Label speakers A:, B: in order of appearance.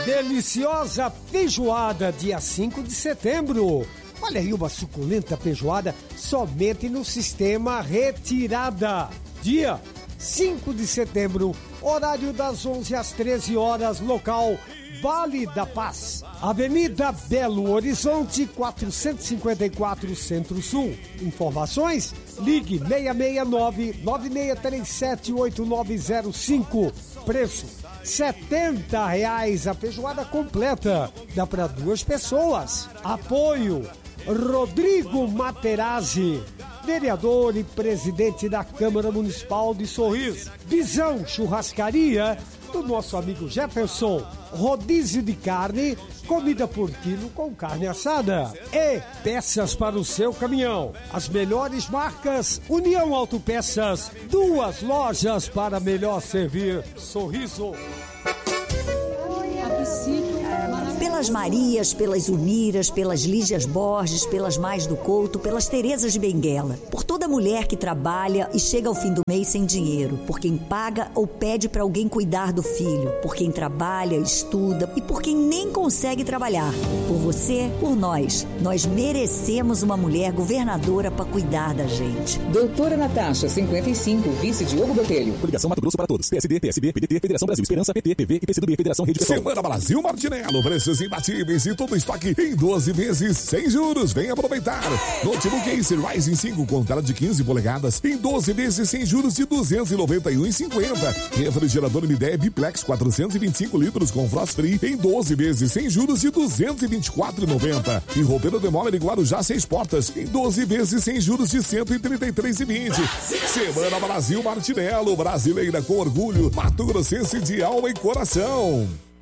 A: Deliciosa feijoada, dia 5 de setembro. Olha aí uma suculenta feijoada somente no Sistema Retirada. Dia 5 de setembro, horário das 11 às 13 horas, local Vale da Paz, Avenida Belo Horizonte, 454, Centro-Sul. Informações? Ligue 669-9637-8905. Preço R$70 a feijoada completa. Dá para 2 pessoas. Apoio Rodrigo Materazzi, vereador e presidente da Câmara Municipal de Sorriso. Visão Churrascaria do nosso amigo Jefferson. Rodízio de carne, comida por quilo com carne assada. E peças para o seu caminhão. As melhores marcas, União Autopeças. 2 lojas para melhor servir. Sorriso.
B: Pelas Marias, pelas Uniras, pelas Lígias Borges, pelas Mais do Couto, pelas Terezas de Benguela. Por toda mulher que trabalha e chega ao fim do mês sem dinheiro. Por quem paga ou pede para alguém cuidar do filho. Por quem trabalha, estuda e por quem nem consegue trabalhar. Por você, por nós. Nós merecemos uma mulher governadora para cuidar da gente.
C: Doutora Natasha, 55, vice Diogo Botelho.
D: Coligação Mato Grosso para Todos. PSD, PSB, PDT, Federação Brasil Esperança, PT, PV e PCdoB, Federação Rede Pessoal.
E: Semana Brasil Martinello, preços imbatíveis e todo estoque em 12 meses sem juros. Vem aproveitar. Notebook Acer Ryzen 5 com tela de 15 polegadas em 12 vezes sem juros de R$ 291,50. Refrigerador Midea Biplex 425 litros com frost free em 12 vezes sem juros de R$ 224,90. E roupeiro Demóvel Guarujá 6 portas em 12 vezes sem juros de R$ 133,20. Semana Brasil Martinello, brasileira com orgulho, Mato Grossense de alma e coração.